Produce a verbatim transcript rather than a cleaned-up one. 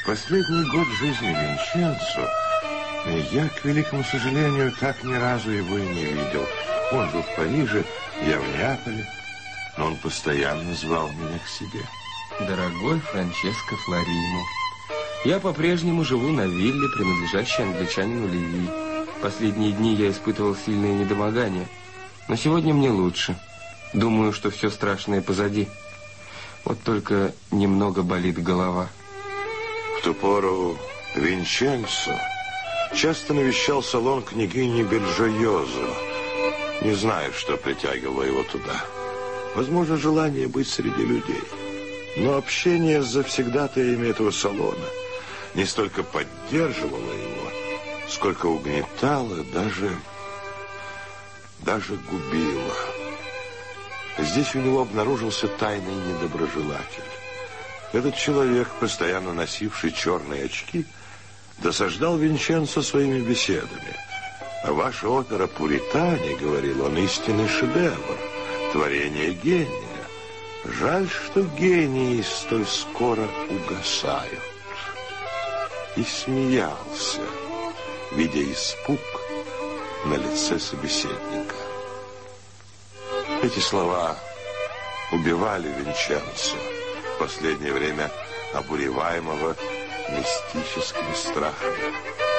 Последний год жизни Винченцо я, к великому сожалению, так ни разу его и не видел. Он жил в Париже, я в Неаполе, но он постоянно звал меня к себе. Дорогой Франческо Флоримо, я по-прежнему живу на вилле, принадлежащей англичанину Леви. Последние дни я испытывал сильное недомогание, но сегодня мне лучше. Думаю, что все страшное позади. Вот только немного болит голова. В ту пору Винченцо часто навещал салон княгини Бельджойозо. Не знаю, что притягивало его туда. Возможно, желание быть среди людей. Но общение с завсегдатаями этого салона не столько поддерживало его, сколько угнетало, даже, даже губило. Здесь у него обнаружился тайный недоброжелатель. Этот человек, постоянно носивший черные очки, досаждал Винченцо своими беседами. А ваша опера «Пуритане», говорил он, истинный шедевр, творение гения. Жаль, что гении столь скоро угасают. И смеялся, видя испуг на лице собеседника. Эти слова убивали Винченцо, в последнее время обуреваемого мистическими страхами.